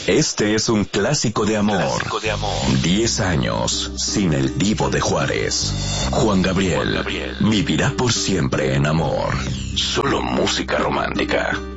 Este es un clásico de amor. 10 años sin el Divo de Juárez. Juan Gabriel vivirá por siempre en amor. Solo música romántica.